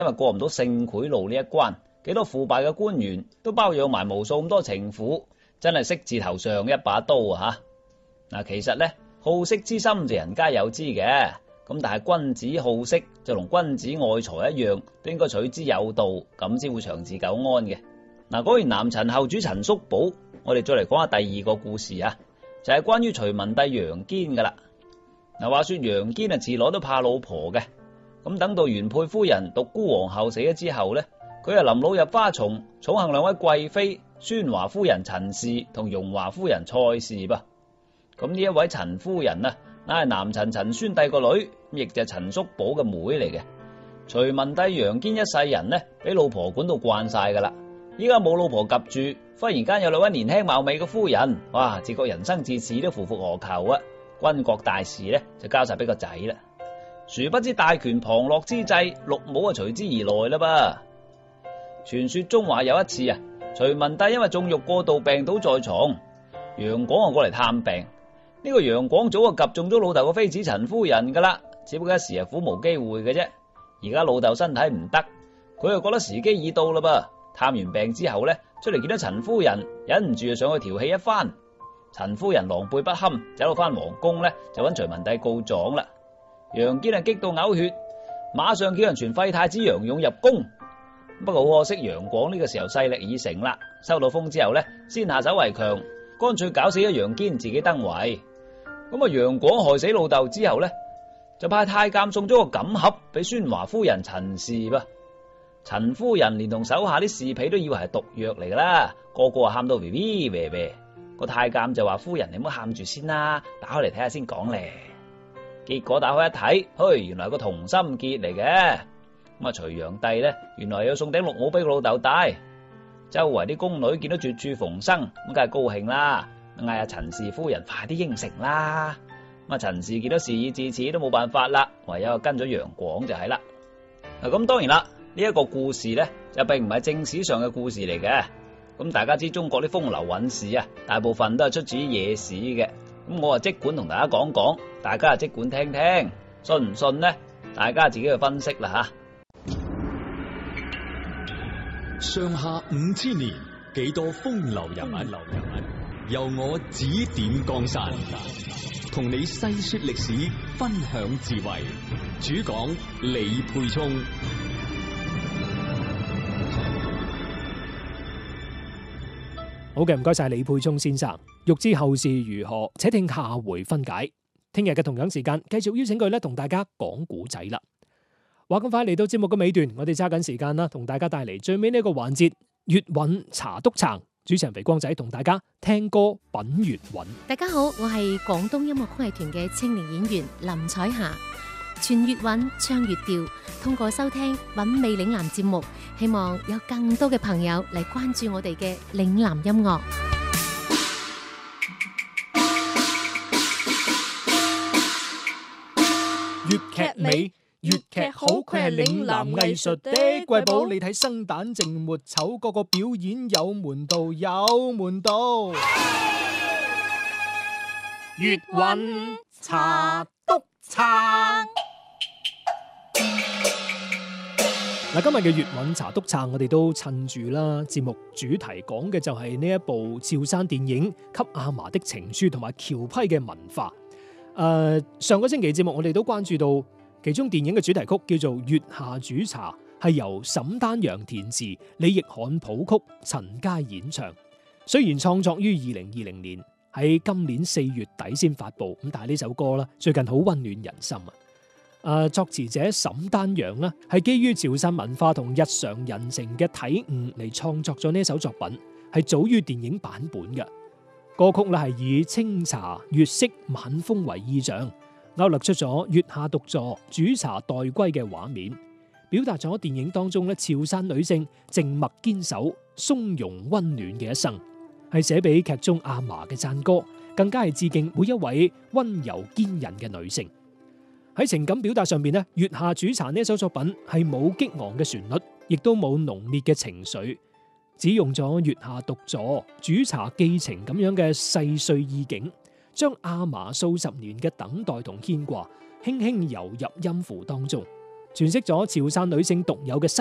因為過唔到性賄賂呢一關，幾多腐敗嘅官員都包養埋無數咁多情婦，真係色字頭上一把刀啊！嗱，其實呢，好色之心就人皆有之嘅，咁但係君子好色就同君子愛財一樣，都應該取之有道，咁先會長治久安嘅。嗱，講完南陳後主陳叔寶，我哋再嚟講下第二個故事啊，就係關於隋文帝楊堅噶啦。嗱，話說楊堅自來都怕老婆嘅，咁等到原配夫人獨孤皇后死咗之後呢，佢又臨老入花叢，寵幸兩位貴妃宣華夫人陳氏同容華夫人蔡氏噃。咁呢一位陳夫人啊，乃係南陳陳宣帝個女，亦就係陳叔寶嘅妹嚟嘅。隋文帝楊堅一世人呢，俾老婆管到慣晒噶啦，依家冇老婆及住，忽然間有兩位年輕貌美嘅夫人，哇！自覺人生至此都夫復何求啊！軍國大事呢，就交晒俾個仔啦。殊不知大權旁落之際，綠帽啊隨之而來啦噃。傳說中話有一次啊，隋文帝因為縱慾過度病倒在床，楊廣啊過嚟探病。呢個楊廣早啊及中咗老豆嘅妃子陳夫人噶啦，只不過一時啊苦無機會嘅啫。而家老豆身體唔得，佢又覺得時機已到啦噃。探完病之後呢，出嚟見到陳夫人，忍唔住就上去調戲一番。陳夫人狼狽不堪，走到翻皇宮呢，就揾隋文帝告狀啦。楊堅激到嘔血，馬上叫人傳廢太子楊勇入宮。不過好可惜，楊廣呢個時候勢力已成啦，收到風之後呢，先下手為強，乾脆搞死咗楊堅，自己登位。咁啊，楊廣害死老豆之後呢，就派太監送咗個錦盒俾宣華夫人陳氏噃。陳夫人連同手下啲侍婢都以為係毒藥嚟噶啦，個個啊喊到 BB。個太監就話：夫人你唔好喊住先啦，打開嚟睇下先講咧。結果打開一睇，嘿，原來係個同心結嚟嘅。咁啊，隋煬帝呢，原來要送頂綠帽俾個老豆戴。周圍啲宮女見到絕處逢生，咁梗係高興啦，嗌阿陳氏夫人快啲應承啦。咁啊，陳氏見到事已至此都冇辦法啦，唯有跟咗楊廣就係啦。咁當然啦，呢一個故事呢，就並唔係正史上嘅故事嚟嘅。咁大家知中國啲風流韻事啊，大部分都係出自於野史嘅。咁我啊即管同大家講講，大家啊即管聽聽，信唔信呢？大家自己去分析啦吓。 上下5000年，幾多風流人物，由我指點江山，同你細說歷史，分享智慧。主講李沛聰。 好嘅，唔該晒李沛聰先生。欲知後事如何，且聽下回分解。聽日嘅同樣時間，繼續邀請佢咧同大家講古仔啦。話咁快嚟到節目嘅尾段，我哋揸緊時間啦，同大家帶嚟最尾呢個環節——粵韻茶篤撐。主持人肥光仔同大家聽歌品粵韻。 大家好，我係廣東音樂曲藝團嘅青年演員林彩霞。傳粵韻，唱粵調，通過收聽韻味嶺南節目，希望有更多嘅朋友嚟關注我哋嘅嶺南音樂。 粵劇美，粵劇好，佢係嶺南藝術的瑰寶。你睇生旦淨末丑，個個表演有門道，有門道。粵韻茶篤撐。嗱，今日嘅粵韻茶篤撐，我哋都趁住啦。節目主題講嘅就係呢一部趙山電影《給阿嫲的情書》同埋橋批嘅文化。上個星期節目我哋都關注到其中電影嘅主題曲叫做《月下煮茶》，係由沈丹陽填詞，李奕罕譜曲，陳佳演唱。雖然創作於2020年，喺今年4月底先發布，咁但係呢首歌啦，最近好溫暖人心啊！作詞者沈丹陽呢，係基於潮汕文化同日常人情嘅體悟嚟創作咗呢首作品，係早於電影版本嘅。歌曲呢係以清茶、月色、晚風為意象，勾勒出咗月下獨坐、煮茶待歸嘅畫面，表達咗電影當中咧潮汕女性靜默堅守、從容溫暖嘅一生，係寫俾劇中阿嫲嘅讚歌，更加係致敬每一位溫柔堅韌嘅女性。喺情感表達上邊咧，《月下煮茶》呢首作品係冇激昂嘅旋律，亦都冇濃烈嘅情緒，只用咗月下獨坐、煮茶寄情咁樣嘅細碎意境，將阿嫲數十年嘅等待同牽掛，輕輕游入音符當中。 詮釋咗潮汕女性獨有嘅